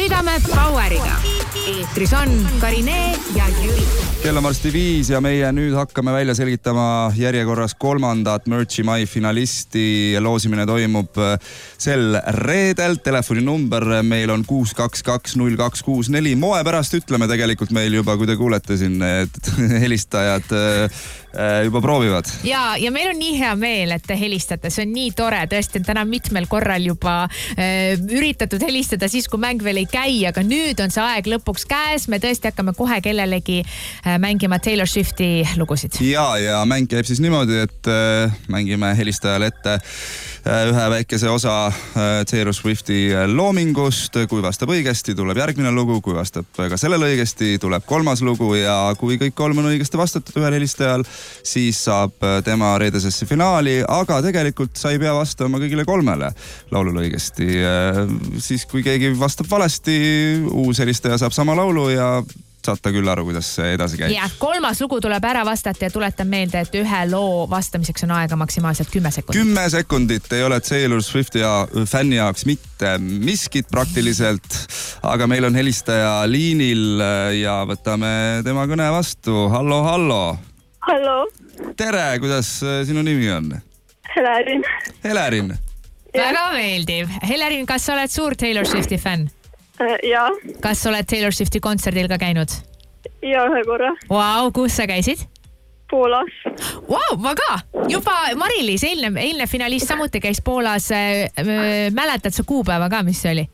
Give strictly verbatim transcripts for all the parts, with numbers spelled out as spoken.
Sõidame Poweriga. Eetris on Karinee ja Jüri. Kell on varsti viis ja meie nüüd hakkame välja selgitama järjekorras kolmandat Merchi Mai finalisti. Loosimine toimub sel reedel. Telefoninumber meil on kuus kaks kaks null kaks kuus neli. Moe pärast ütleme tegelikult meil juba, kui te kuulete siin, et helistajad juba proovivad. Ja, ja meil on nii hea meel, et te helistate. See on nii tore. Tõesti, täna mitmel korral juba äh, üritatud helistada siis, kui mäng veel ei käi, aga nüüd on see aeg lõpuks käes. Me tõesti hakkame kohe kellelegi äh, mängima Taylor Swifti lugusid. Ja, ja mäng käib siis niimoodi, et äh, mängime helistajale ette äh, ühe väikese osa äh, Taylor Swifti loomingust. Kui vastab õigesti, tuleb järgmine lugu. Kui vastab ka sellele õigesti, tuleb kolmas lugu ja kui kõik kolm on õigesti vastatud ühel helistajal, siis saab tema reedesesse finaali, aga tegelikult sa ei pea vastama kõigile kolmele laulule õigesti. Siis kui keegi vastab valesti, uus helistaja saab sama laulu ja saate küll aru, kuidas see edasi käib. Ja, kolmas lugu tuleb ära vastata ja tuletan meelde, et ühe loo vastamiseks on aega maksimaalselt kümme sekundit. Kümme sekundit ei ole Taylor Swifti ja fänni jaoks mitte miskit praktiliselt, aga meil on helistaja liinil ja võtame tema kõne vastu. Hallo, hallo. Hallo. Tere, kuidas sinu nimi on? Helerin. Helerin. Väga meeldiv. Helerin, kas sa oled suur Taylor Swifti fänn? Ja. Kas sa oled Taylor Swifti kontserdil ka käinud? Ja, ühe korra. Vau, kus sa käisid? Poolas. Vau, ma ka. Juba Mari-Liis, eilne, eilne finalist samuti käis Poolas. Mäletad sa kuupäeva ka, mis see oli?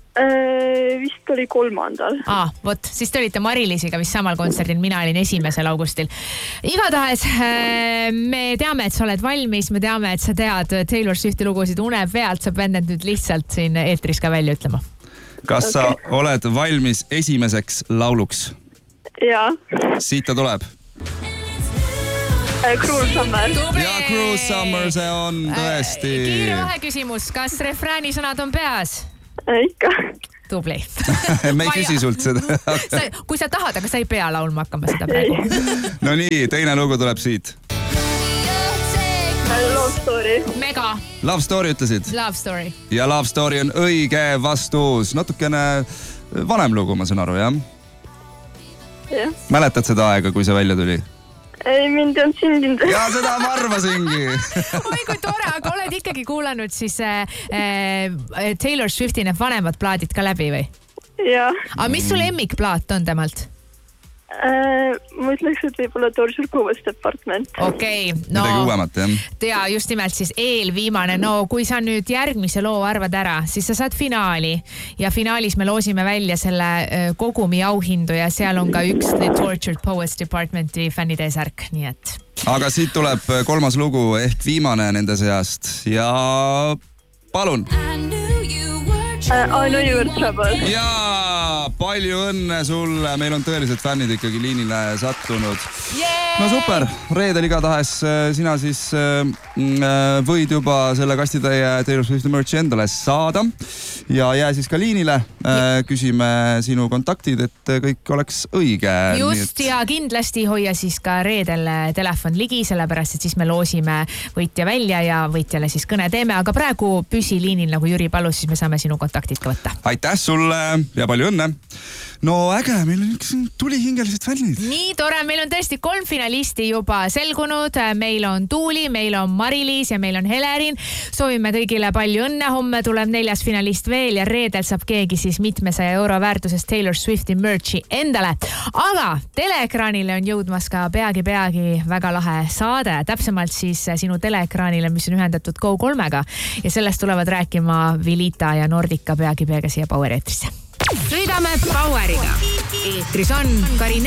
Vist oli kolmandal. Ah, vot, siis te olite Mari-Liisiga vist samal kontserdil, mina olin esimesel augustil. Igatahes me teame, et sa oled valmis, me teame, et sa tead Taylor Swifti lugusid une pealt, sa pead need nüüd lihtsalt siin eetris ka välja ütlema. Kas sa okay. oled valmis esimeseks lauluks? Ja. Siit ta tuleb. Cruel Summer. Tubli. Ja, Cruel Summer, see on tõesti. Kiire vahe küsimus, kas refrääni sõnad on peas? Ikka. Tubli. Me ei küsi sult seda. sa, kui sa tahad, aga sa ei pea laulma hakkama seda praegu. No nii, teine lugu tuleb siit. Love Story. Mega. Love Story ütlesid? Love Story. Ja Love Story on õige vastus. Natukene vanem lugu, ma saan aru, jah? Jah. Mäletad seda aega, kui see välja tuli? Ei, mind on sündinud. Ja seda ma arvasingi. Oi, kui tore, aga oled ikkagi kuulanud siis äh, Taylor Swifti need vanemad plaadid ka läbi või? Ja. Aga mis su lemmikplaat on temalt? Äh, ma ütleks, et võib-olla Torture Powers Department. Okei, okay, no midagi uuemat, jah? Tea, just nimelt siis eelviimane. No kui sa nüüd järgmise loo arvad ära, siis sa saad finaali ja finaalis me loosime välja selle kogumi auhindu ja seal on ka üks The Torture Powers Departmenti fännide särk, nii et. Aga siit tuleb kolmas lugu ehk viimane nende seast ja palun. I know you were trouble. Ja palju õnne sulle, meil on tõeliselt fännid ikkagi liinile sattunud. Yeah! No super, reedel igatahes sina siis võid juba selle kastitäie Taylor Swifti Merchi endale saada ja jää siis ka liinile. Küsime sinu kontaktid, et kõik oleks õige. Just, et... ja kindlasti hoia siis ka reedel telefon ligi, sellepärast, et siis me loosime võitja välja ja võitjale siis kõne teeme, aga praegu püsi liinil, nagu Jüri palus, siis me saame sinu kontaktid ka võtta. Aitäh sulle ja palju õnne. No äge, meil on üks tulihingelised fännid. Nii tore, meil on tõesti kolm finalisti juba selgunud. Meil on Tuuli, meil on Mari-Liis ja meil on Helerin. Soovime kõigile palju õnne. Homme tuleb neljas finalist veel ja reedel saab keegi siis mitmesaja euro väärtusest Taylor Swifti Merchi endale. Aga teleekraanile on jõudmas ka peagi-peagi väga lahe saade. Täpsemalt siis sinu teleekraanile, mis on ühendatud Go kolmega ja sellest tulevad rääkima Vilita ja Nordica peagi-peagi siia Power eetrisse. Sõidame Poweriga. Eetris on Karinee.